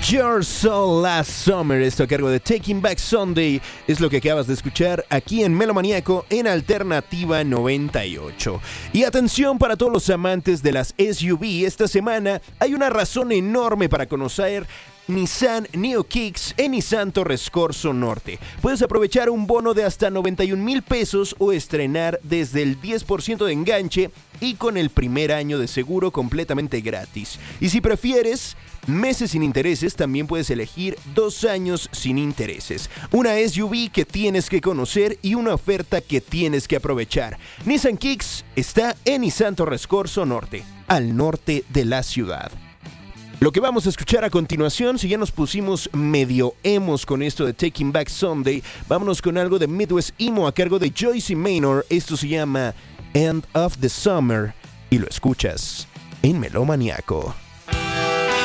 Your Soul Last Summer, esto a cargo de Taking Back Sunday, es lo que acabas de escuchar aquí en Melomaniaco en Alternativa 98. Y atención para todos los amantes de las SUV, esta semana hay una razón enorme para conocer Nissan Neo Kicks en Nissan Torres Corso Norte. Puedes aprovechar un bono de hasta 91,000 pesos o estrenar desde el 10% de enganche y con el primer año de seguro completamente gratis. Y si prefieres meses sin intereses, también puedes elegir 2 años sin intereses. Una SUV que tienes que conocer y una oferta que tienes que aprovechar. Nissan Kicks está en Nissan Torres Corso Norte, al norte de la ciudad. Lo que vamos a escuchar a continuación, si ya nos pusimos medio emos con esto de Taking Back Sunday, vámonos con algo de Midwest Emo a cargo de Joyce Manor. Esto se llama End of the Summer y lo escuchas en Melomaniaco.